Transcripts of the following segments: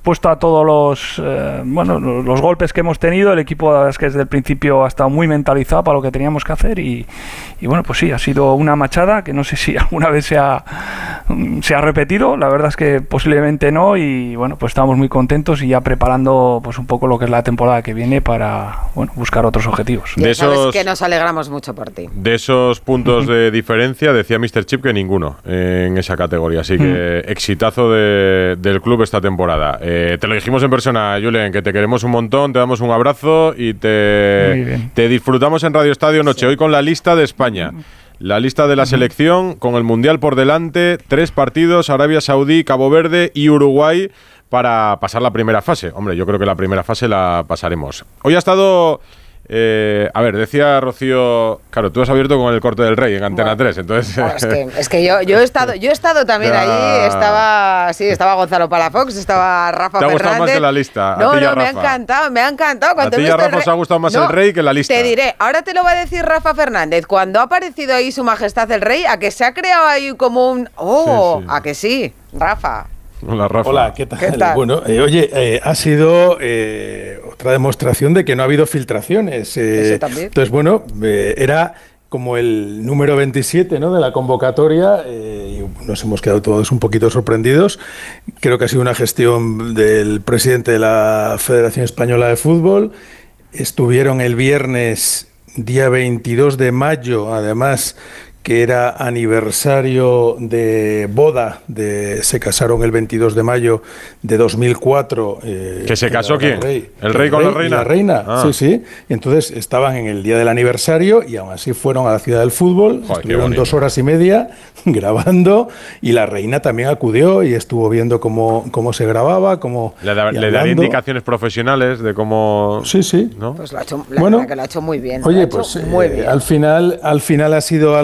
expuesto a todos los golpes que hemos tenido. El equipo, la verdad es que desde el principio ha estado muy mentalizado para lo que teníamos que hacer y bueno, pues sí, ha sido una machada que no sé si alguna vez se ha repetido. La verdad es que posiblemente no, y bueno, pues estamos muy contentos y ya preparando pues un poco lo que es la temporada que viene para buscar otros objetivos. Ya sabes que nos alegramos mucho por ti. De esos puntos de diferencia, decía Mr. Chip que ninguno en esa categoría, así que exitazo del club esta temporada. Te lo dijimos en persona, Julen, que te queremos un montón, te damos un abrazo y te disfrutamos en Radio Estadio Noche, hoy con la lista de España. La lista de la selección, con el Mundial por delante, 3 partidos, Arabia Saudí, Cabo Verde y Uruguay, para pasar la primera fase. Hombre, yo creo que la primera fase la pasaremos. Hoy ha estado... a ver, decía Rocío, claro, tú has abierto con el Corte del Rey en Antena 3, entonces... Es que yo he estado también ahí, estaba Gonzalo Palafox, estaba Rafa Fernández. ¿Te ha gustado más que la lista? No, me ha encantado. Cuando a ti y a Rafa os ha gustado más el Rey que la lista. Te diré, ahora te lo va a decir Rafa Fernández, cuando ha aparecido ahí Su Majestad el Rey, a que se ha creado ahí como un... ¡Oh! Sí. A que sí, Rafa. Hola, Rafa. Hola, ¿qué tal? Bueno, ha sido otra demostración de que no ha habido filtraciones. Eso también. Entonces, bueno, era como el número 27, ¿no?, de la convocatoria, y nos hemos quedado todos un poquito sorprendidos. Creo que ha sido una gestión del presidente de la Federación Española de Fútbol. Estuvieron el viernes, día 22 de mayo, además, que era aniversario de boda, se casaron el 22 de mayo de 2004. ¿Que se casó quién? ¿El rey con la reina? La reina, sí. Y entonces estaban en el día del aniversario y aún así fueron a la Ciudad del Fútbol, estuvieron 2 horas y media grabando, y la reina también acudió y estuvo viendo cómo se grababa, le daría indicaciones profesionales de cómo... Sí. ¿No? Pues la verdad que lo ha hecho muy bien. Oye, pues muy bien. Al final ha sido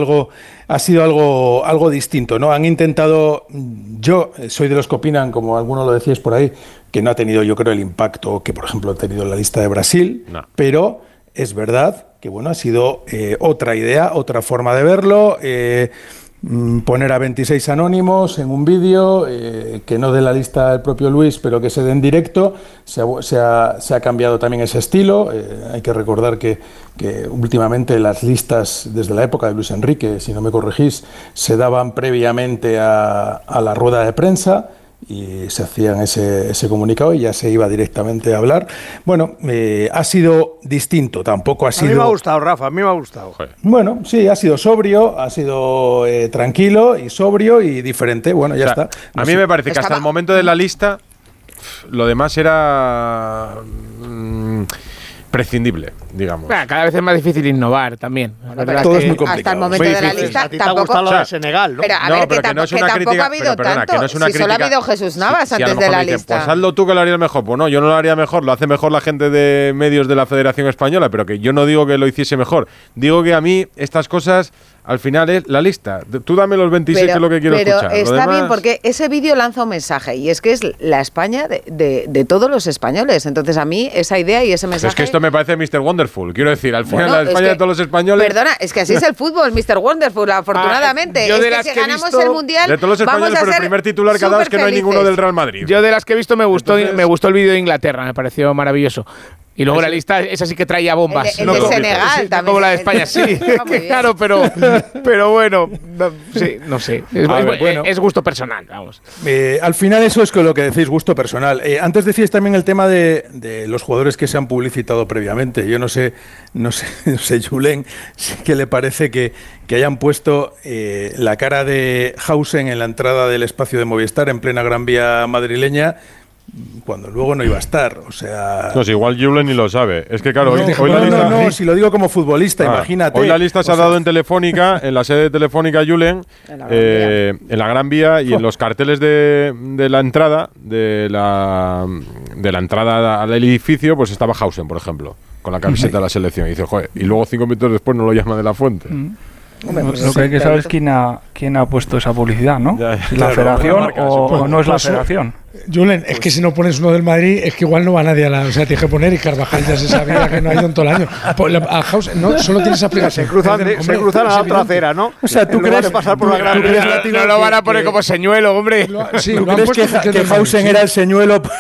algo distinto, ¿no? Han intentado, yo soy de los que opinan, como algunos lo decíais por ahí, que no ha tenido, yo creo, el impacto que, por ejemplo, ha tenido la lista de Brasil, pero es verdad que, bueno, ha sido otra idea, otra forma de verlo, poner a 26 anónimos en un vídeo, que no dé la lista el propio Luis, pero que se dé en directo. Se ha cambiado también ese estilo. Hay que recordar que últimamente las listas, desde la época de Luis Enrique, si no me corregís, se daban previamente a la rueda de prensa y se hacían ese comunicado y ya se iba directamente a hablar. Bueno, ha sido distinto, tampoco ha sido... A mí me ha gustado, Rafa, a mí me ha gustado. Bueno, sí, ha sido sobrio, ha sido tranquilo y sobrio y diferente. Bueno, ya está. A mí me parece que hasta el momento de la lista lo demás era... prescindible, digamos. Bueno, cada vez es más difícil innovar también. Todo es muy complicado. Hasta el momento de la lista a ti te ha gustado lo de Senegal, ¿no? Pero a ver, que tampoco ha habido tanto. Si solo ha habido Jesús Navas antes de la lista. Pues hazlo tú, que lo harías mejor. Pues no, yo no lo haría mejor. Lo hace mejor la gente de medios de la Federación Española, pero que yo no digo que lo hiciese mejor. Digo que a mí estas cosas... Al final es la lista. Tú dame los 26, que es lo que quiero escuchar. Pero está bien, porque ese vídeo lanza un mensaje, y es que es la España de todos los españoles. Entonces, a mí, esa idea y ese mensaje... Es que esto me parece Mr. Wonderful. Quiero decir, al final la España de todos los españoles... Perdona, es que así es el fútbol, Mr. Wonderful, afortunadamente. Yo de es las que si que ganamos visto, el Mundial, de todos los españoles, pero el primer titular que ha dado es que no hay ninguno del Real Madrid. Yo de las que he visto me gustó el vídeo de Inglaterra, me pareció maravilloso. Y luego la lista, esa sí que traía bombas. El de Senegal también. Como la de España, sí. Claro, pero bueno, no sé. Es gusto personal, vamos. Al final eso es lo que decís, gusto personal. Antes decíais también el tema de los jugadores que se han publicitado previamente. Yo no sé, Julen, ¿qué le parece que hayan puesto la cara de Hausen en la entrada del espacio de Movistar en plena Gran Vía madrileña, cuando luego no iba a estar? O sea... No, si igual Julen ni lo sabe. Es que claro, hoy la lista... No, si lo digo como futbolista, imagínate. Hoy la lista se ha dado en Telefónica, en la sede de Telefónica, Julen, en la Gran Vía, y en los carteles de la entrada, de la entrada al edificio, pues estaba Hausen, por ejemplo, con la camiseta de la selección. Y dice, joder, y luego 5 minutos después no lo llama de la Fuente. Lo que hay que saber es quién ha puesto esa publicidad, ¿no? Si la Federación o no es la Federación. Julen, es que si no pones uno del Madrid, es que igual no va nadie a la... O sea, tienes que poner, y Carvajal ya se sabía que no ha ido en todo el año. A House, no, solo tienes esa aplicación. Se cruzan a la otra acera, ¿no? O sea, ¿tú crees pasar por la gran... No lo van a poner como señuelo, hombre. ¿Tú crees que Hausen era el señuelo